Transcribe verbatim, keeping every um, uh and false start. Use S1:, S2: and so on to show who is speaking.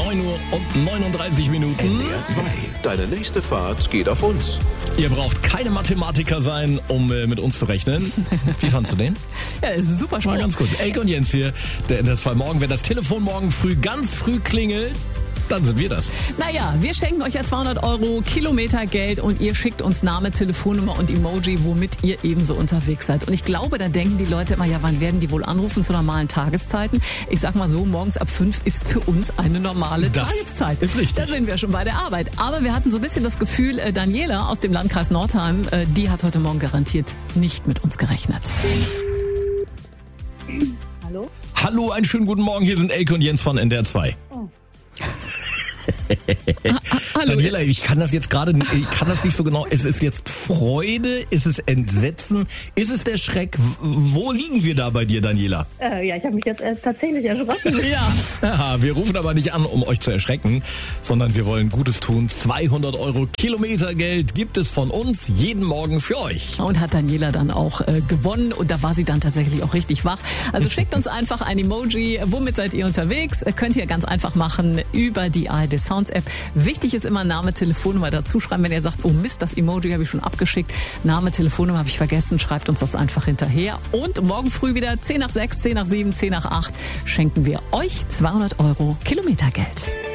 S1: neun Uhr und neununddreißig Minuten.
S2: N D R zwei. Deine nächste Fahrt geht auf uns.
S1: Ihr braucht keine Mathematiker sein, um äh, mit uns zu rechnen. Wie fandst du den?
S3: Ja, es ist super
S1: War
S3: spannend.
S1: ganz gut. Elke und Jens hier, der N D R zwei Morgen. Wenn das Telefon morgen früh ganz früh klingelt, dann sind wir das.
S3: Naja, wir schenken euch ja zweihundert Euro Kilometergeld und ihr schickt uns Name, Telefonnummer und Emoji, womit ihr ebenso unterwegs seid. Und ich glaube, da denken die Leute immer, ja, wann werden die wohl anrufen zu normalen Tageszeiten? Ich sag mal so, morgens ab fünf ist für uns eine normale
S1: Das
S3: Tageszeit.
S1: ist richtig.
S3: Da sind wir schon bei der Arbeit. Aber wir hatten so ein bisschen das Gefühl, äh, Daniela aus dem Landkreis Nordheim, äh, die hat heute Morgen garantiert nicht mit uns gerechnet.
S4: Hallo?
S1: Hallo, einen schönen guten Morgen. Hier sind Elke und Jens von N D R zwei.
S4: Oh.
S3: Ha Hallo.
S1: Daniela, ich kann das jetzt gerade, ich kann das nicht so genau. Es ist jetzt Freude, ist es Entsetzen, ist es der Schreck? Wo liegen wir da bei dir, Daniela?
S4: Äh, ja, ich habe mich jetzt äh, tatsächlich erschrocken.
S3: Ja.
S1: Ja, wir rufen aber nicht an, um euch zu erschrecken, sondern wir wollen Gutes tun. zweihundert Euro Kilometergeld gibt es von uns jeden Morgen für euch.
S3: Und hat Daniela dann auch äh, gewonnen und da war sie dann tatsächlich auch richtig wach. Also schickt uns einfach ein Emoji. Womit seid ihr unterwegs? Äh, könnt ihr ganz einfach machen über die A R D Sounds App. Wichtig ist immer Name, Telefonnummer dazu schreiben. Wenn ihr sagt, oh Mist, das Emoji habe ich schon abgeschickt. Name, Telefonnummer habe ich vergessen. Schreibt uns das einfach hinterher. Und morgen früh wieder zehn nach sechs, zehn nach sieben, zehn nach acht schenken wir euch zweihundert Euro Kilometergeld.